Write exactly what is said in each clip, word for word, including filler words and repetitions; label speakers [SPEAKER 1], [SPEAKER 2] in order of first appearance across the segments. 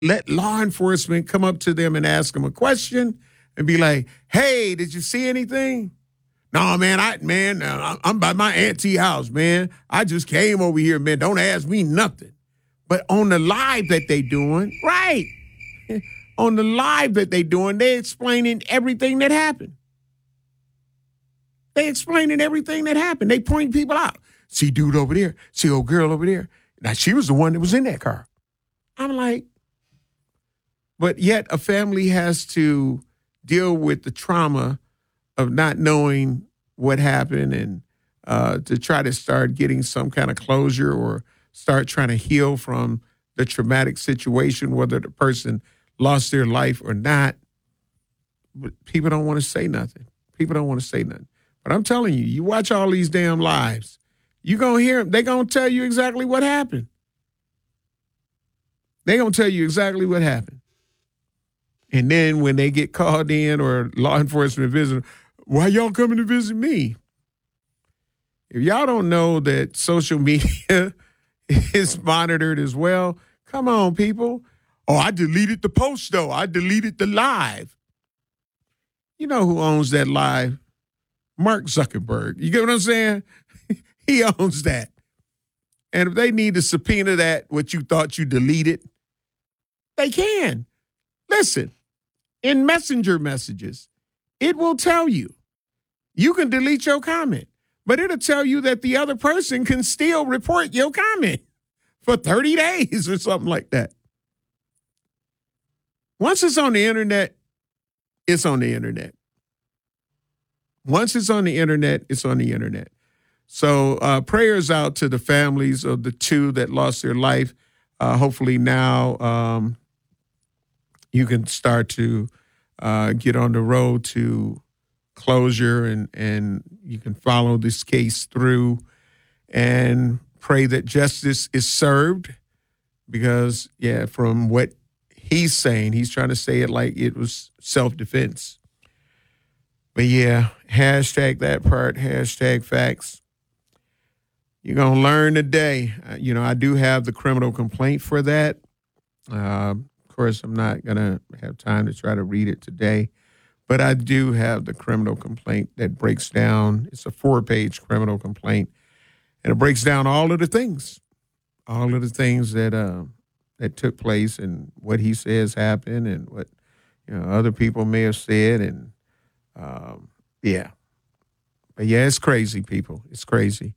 [SPEAKER 1] let law enforcement come up to them and ask them a question and be like, hey, did you see anything? No, man, I man, I'm by my auntie house, man. I just came over here, man. Don't ask me nothing. But on the live that they doing, right, on the live that they doing, they explaining everything that happened. They explaining everything that happened. They point people out. See dude over there. See old girl over there. Now, she was the one that was in that car. I'm like, but yet a family has to deal with the trauma of not knowing what happened and uh, to try to start getting some kind of closure or start trying to heal from the traumatic situation, whether the person lost their life or not. But people don't want to say nothing. People don't want to say nothing. But I'm telling you, you watch all these damn lives, you're going to hear them. They're going to tell you exactly what happened. They're going to tell you exactly what happened. And then when they get called in or law enforcement visit, why y'all coming to visit me? If y'all don't know that social media is monitored as well, come on, people. Oh, I deleted the post, though. I deleted the live. You know who owns that live? Mark Zuckerberg. You get what I'm saying? He owns that. And if they need to subpoena that, what you thought you deleted, they can. Listen, in messenger messages, it will tell you. You can delete your comment, but it'll tell you that the other person can still report your comment for thirty days or something like that. Once it's on the internet, it's on the internet. Once it's on the internet, it's on the internet. So uh, prayers out to the families of the two that lost their life. Uh, hopefully now um, you can start to uh, get on the road to closure and, and you can follow this case through and pray that justice is served because, yeah, from what he's saying, he's trying to say it like it was self-defense. But, yeah, hashtag that part, hashtag facts. You're going to learn today. Uh, you know, I do have the criminal complaint for that. Uh, of course, I'm not going to have time to try to read it today. But I do have the criminal complaint that breaks down. It's a four-page criminal complaint. And it breaks down all of the things, all of the things that uh, that took place and what he says happened and what, you know, other people may have said. And, um, yeah. But, yeah, it's crazy, people. It's crazy.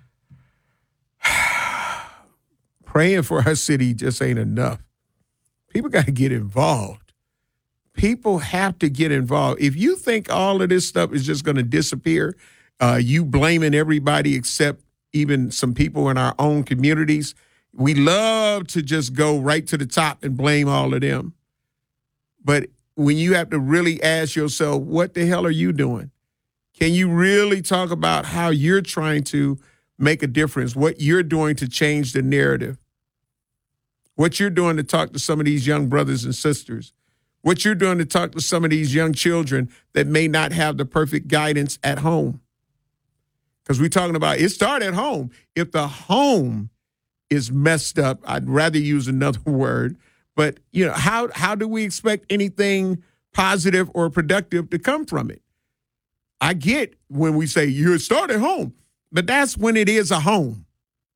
[SPEAKER 1] Praying for our city just ain't enough. People got to get involved. People have to get involved. If you think all of this stuff is just going to disappear, uh, you blaming everybody except even some people in our own communities, we love to just go right to the top and blame all of them. But when you have to really ask yourself, what the hell are you doing? Can you really talk about how you're trying to make a difference, what you're doing to change the narrative, what you're doing to talk to some of these young brothers and sisters, what you're doing to talk to some of these young children that may not have the perfect guidance at home? Because we're talking about it started at home. If the home is messed up, I'd rather use another word, but you know, how how do we expect anything positive or productive to come from it? I get when we say you start at home, but that's when it is a home.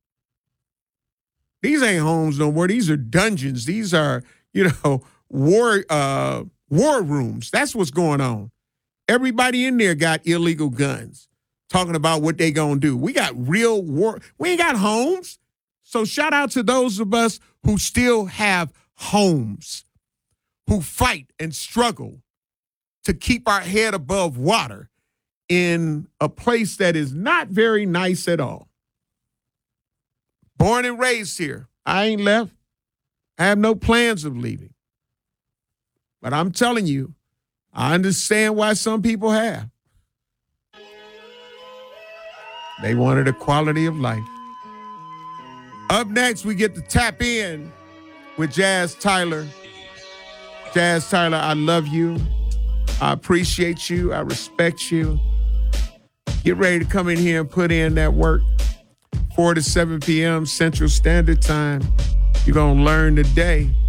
[SPEAKER 1] These ain't homes no more. These are dungeons. These are, you know, war uh, war rooms. That's what's going on. Everybody in there got illegal guns, talking about what they gonna do. We got real war. We ain't got homes. So shout out to those of us who still have homes, who fight and struggle to keep our head above water in a place that is not very nice at all. Born and raised here. I ain't left. I have no plans of leaving. But I'm telling you, I understand why some people have. They wanted a quality of life. Up next, we get to tap in with Jazz Tyler. Jazz Tyler, I love you. I appreciate you. I respect you. Get ready to come in here and put in that work. four to seven p.m. Central Standard Time. You're going to learn today